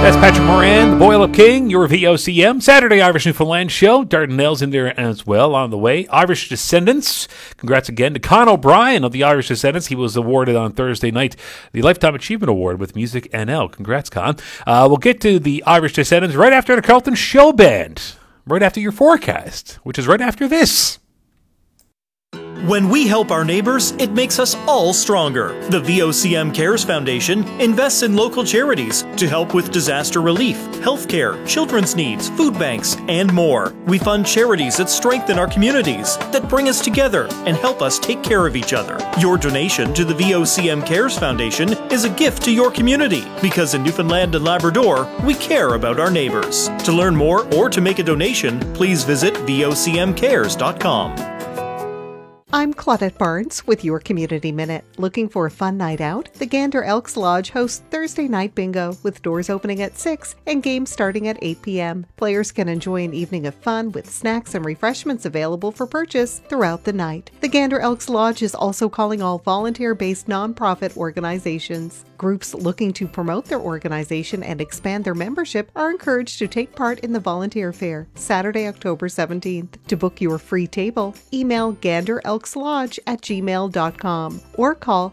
That's Patrick Moran, the Boil Up King, your VOCM. Saturday Irish Newfoundland show. Dardanelle's in there as well on the way. Irish Descendants. Congrats again to Con O'Brien of the Irish Descendants. He was awarded on Thursday night the Lifetime Achievement Award with Music NL. Congrats, Con. We'll get to the Irish Descendants right after the Carlton Show Band. Right after your forecast, which is right after this. When we help our neighbors, it makes us all stronger. The VOCM Cares Foundation invests in local charities to help with disaster relief, healthcare, children's needs, food banks, and more. We fund charities that strengthen our communities, that bring us together and help us take care of each other. Your donation to the VOCM Cares Foundation is a gift to your community, because in Newfoundland and Labrador, we care about our neighbors. To learn more or to make a donation, please visit vocmcares.com. I'm Claudette Barnes with your Community Minute. Looking for a fun night out? The Gander Elks Lodge hosts Thursday night bingo with doors opening at 6 and games starting at 8 p.m. Players can enjoy an evening of fun with snacks and refreshments available for purchase throughout the night. The Gander Elks Lodge is also calling all volunteer-based nonprofit organizations. Groups looking to promote their organization and expand their membership are encouraged to take part in the Volunteer Fair, Saturday, October 17th. To book your free table, email ganderelkslodge@gmail.com or call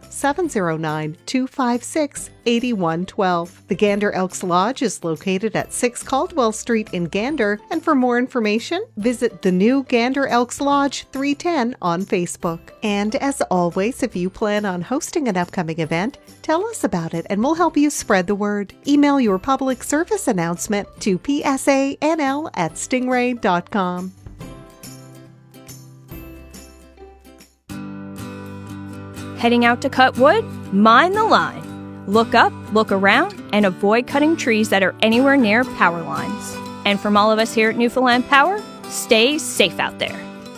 709-256-8112. The Gander Elks Lodge is located at 6 Caldwell Street in Gander, and for more information, visit the new Gander Elks Lodge 310 on Facebook. And as always, if you plan on hosting an upcoming event, tell us about it and we'll help you spread the word. Email your public service announcement to psanl@stingray.com. Heading out to cut wood? Mind the line. Look up, look around, and avoid cutting trees that are anywhere near power lines. And from all of us here at Newfoundland Power, stay safe out there.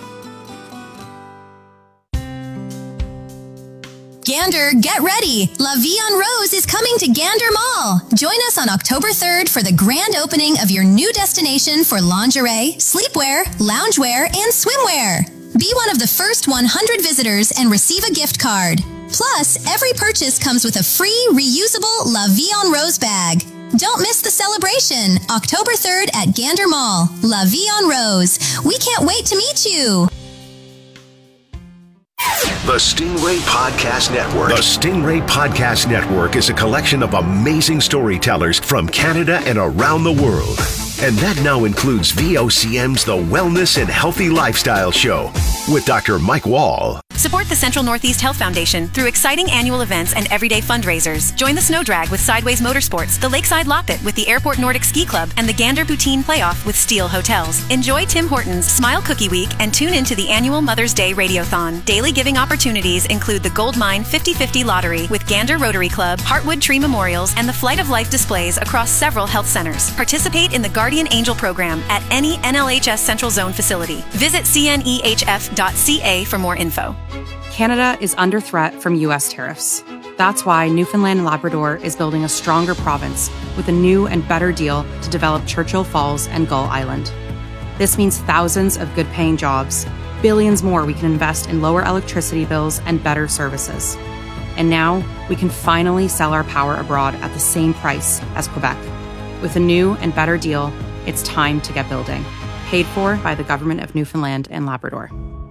Gander, get ready! La Vie en Rose is coming to Gander Mall. Join us on October 3rd for the grand opening of your new destination for lingerie, sleepwear, loungewear, and swimwear. Be one of the first 100 visitors and receive a gift card. Plus, every purchase comes with a free, reusable La Vie en Rose bag. Don't miss the celebration, October 3rd at Gander Mall. La Vie en Rose. We can't wait to meet you. The Stingray Podcast Network. The Stingray Podcast Network is a collection of amazing storytellers from Canada and around the world. And that now includes VOCM's The Wellness and Healthy Lifestyle Show with Dr. Mike Wall. Support the Central Northeast Health Foundation through exciting annual events and everyday fundraisers. Join the Snow Drag with Sideways Motorsports, the Lakeside Loppet with the Airport Nordic Ski Club, and the Gander Poutine Playoff with Steel Hotels. Enjoy Tim Hortons Smile Cookie Week and tune into the annual Mother's Day Radiothon. Daily giving opportunities include the Gold Mine 50/50 Lottery with Gander Rotary Club, Heartwood Tree Memorials, and the Flight of Life displays across several health centers. Participate in the Guardian Angel program at any NLHS Central Zone facility. Visit cnehf.ca for more info. Canada is under threat from U.S. tariffs. That's why Newfoundland and Labrador is building a stronger province with a new and better deal to develop Churchill Falls and Gull Island. This means thousands of good-paying jobs, billions more we can invest in lower electricity bills and better services. And now we can finally sell our power abroad at the same price as Quebec. With a new and better deal, it's time to get building. Paid for by the Government of Newfoundland and Labrador.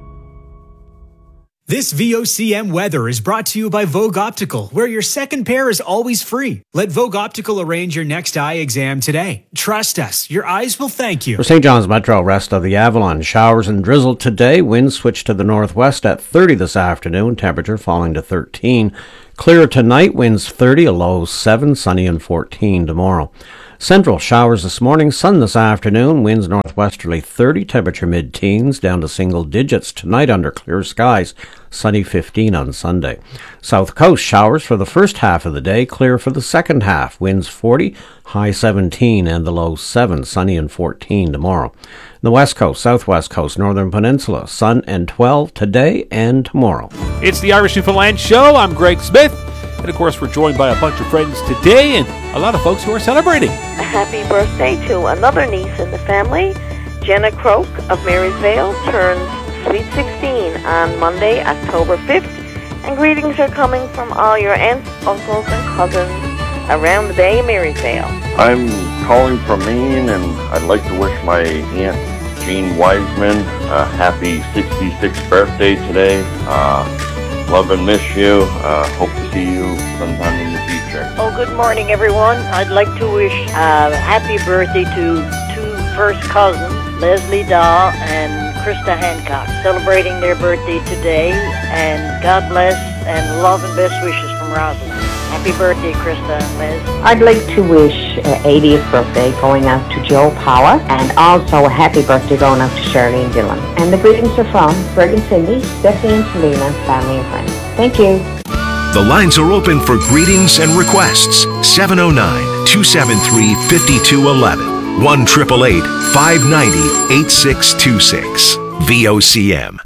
This VOCM weather is brought to you by Vogue Optical, where your second pair is always free. Let Vogue Optical arrange your next eye exam today. Trust us, your eyes will thank you. For St. John's Metro, rest of the Avalon. Showers and drizzle today. Winds switch to the northwest at 30 this afternoon. Temperature falling to 13. Clear tonight. Winds 30, a low 7. Sunny and 14 tomorrow. Central, showers this morning, sun this afternoon, winds northwesterly 30, temperature mid-teens, down to single digits tonight under clear skies, sunny 15 on Sunday. South Coast, showers for the first half of the day, clear for the second half, winds 40, high 17 and the low 7, sunny and 14 tomorrow. The West Coast, Southwest Coast, Northern Peninsula, sun and 12 today and tomorrow. It's the Irish Newfoundland Show. I'm Greg Smith. And of course, we're joined by a bunch of friends today and a lot of folks who are celebrating. A happy birthday to another niece in the family. Jenna Croak of Marysvale turns sweet 16 on Monday, October 5th. And greetings are coming from all your aunts, uncles, and cousins around the Bay of Marysvale. I'm calling from Maine, and I'd like to wish my Aunt Jean Wiseman a happy 66th birthday today. Love and miss you. Hope to see you sometime in the future. Oh, good morning, everyone. I'd like to wish a happy birthday to two first cousins, Leslie Daw and Krista Hancock, celebrating their birthday today. And God bless and love and best wishes from Rosalind. Happy birthday, Krista and Liz. I'd like to wish 80th birthday going out to Joe Power, and also a happy birthday going out to Shirley and Dylan. And the greetings are from Greg and Cindy, Stephanie and Selena, family and friends. Thank you. The lines are open for greetings and requests. 709-273-5211. 1-888-590-8626. VOCM.